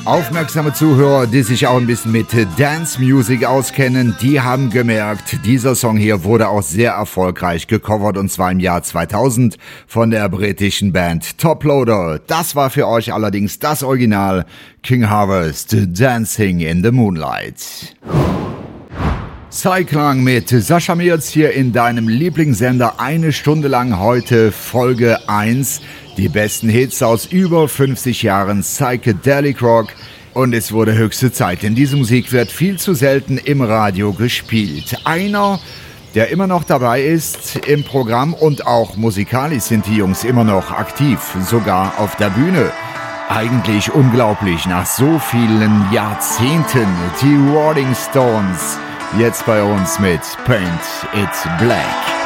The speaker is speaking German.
Aufmerksame Zuhörer, die sich auch ein bisschen mit Dance Music auskennen, die haben gemerkt, dieser Song hier wurde auch sehr erfolgreich gecovert, und zwar im Jahr 2000 von der britischen Band Top Loader. Das war für euch allerdings das Original, King Harvest, Dancing in the Moonlight. Zeitlang mit Sascha Mirz hier in deinem Lieblingssender, eine Stunde lang, heute Folge 1. Die besten Hits aus über 50 Jahren Psychedelic Rock, und es wurde höchste Zeit, denn diese Musik wird viel zu selten im Radio gespielt. Einer, der immer noch dabei ist im Programm, und auch musikalisch sind die Jungs immer noch aktiv, sogar auf der Bühne. Eigentlich unglaublich, nach so vielen Jahrzehnten. Die Rolling Stones, jetzt bei uns mit Paint It Black.